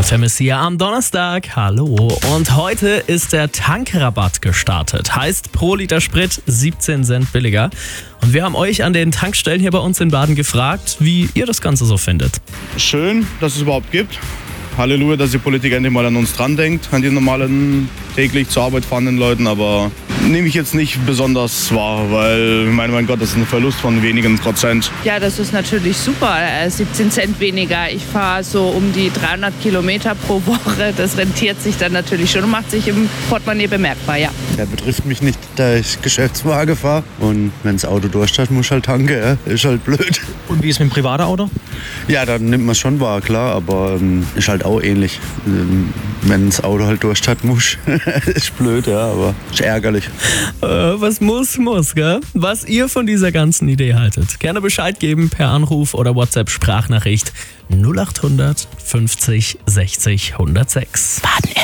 Famous hier am Donnerstag. Hallo. Und heute ist der Tankrabatt gestartet. Heißt pro Liter Sprit 17 Cent billiger. Und wir haben euch an den Tankstellen hier bei uns in Baden gefragt, wie ihr das Ganze so findet. Schön, dass es überhaupt gibt. Halleluja, dass die Politik endlich mal an uns dran denkt, an die normalen täglich zur Arbeit fahrenden Leuten, aber nehme ich jetzt nicht besonders wahr, weil, mein Gott, das ist ein Verlust von wenigen Prozent. Ja, das ist natürlich super, 17 Cent weniger. Ich fahre so um die 300 Kilometer pro Woche, das rentiert sich dann natürlich schon und macht sich im Portemonnaie bemerkbar, ja. Der betrifft mich nicht, da ich Geschäftswagen fahre und wenn das Auto durchsteht, muss ich halt tanken, ja? Ist halt blöd. Und wie ist mit dem privaten Auto? Ja, dann nimmt man es schon wahr, klar, aber ist halt auch ähnlich. Wenn das Auto halt durchsteht, muss ist blöd, ja, aber ist ärgerlich. Was muss, gell? Was ihr von dieser ganzen Idee haltet. Gerne Bescheid geben per Anruf oder WhatsApp-Sprachnachricht 0800 50 60 106. Baden